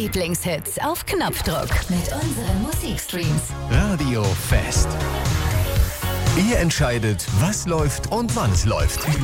Lieblingshits auf Knopfdruck mit unseren Musikstreams. Radio Fest. Ihr entscheidet, was läuft und wann es läuft.